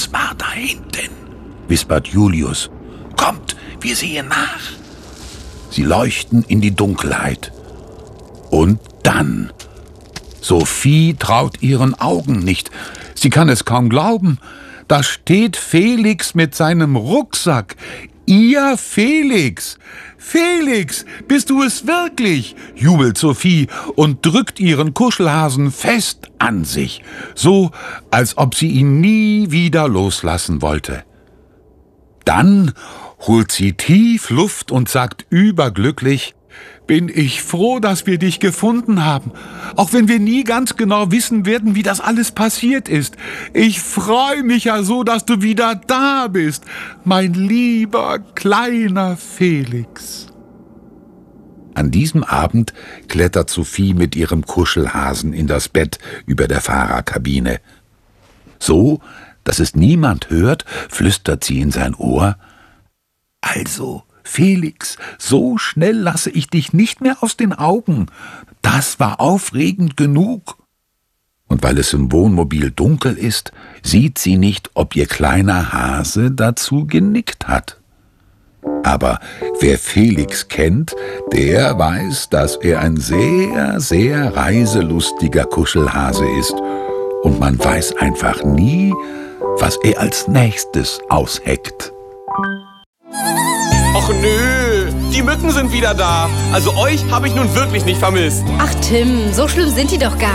Das war da hinten, wispert Julius. Kommt, wir sehen nach. Sie leuchten in die Dunkelheit. Und dann... Sophie traut ihren Augen nicht. Sie kann es kaum glauben. Da steht Felix mit seinem Rucksack. Ihr Felix! Felix, bist du es wirklich? Jubelt Sophie und drückt ihren Kuschelhasen fest an sich, so als ob sie ihn nie wieder loslassen wollte. Dann holt sie tief Luft und sagt überglücklich: Bin ich froh, dass wir dich gefunden haben, auch wenn wir nie ganz genau wissen werden, wie das alles passiert ist. Ich freue mich ja so, dass du wieder da bist, mein lieber kleiner Felix. An diesem Abend klettert Sophie mit ihrem Kuschelhasen in das Bett über der Fahrerkabine. So, dass es niemand hört, flüstert sie in sein Ohr: Also, Felix, so schnell lasse ich dich nicht mehr aus den Augen. Das war aufregend genug. Und weil es im Wohnmobil dunkel ist, sieht sie nicht, ob ihr kleiner Hase dazu genickt hat. Aber wer Felix kennt, der weiß, dass er ein sehr, sehr reiselustiger Kuschelhase ist. Und man weiß einfach nie, was er als nächstes ausheckt. Och nö, die Mücken sind wieder da. Also euch habe ich nun wirklich nicht vermisst. Ach Tim, so schlimm sind die doch gar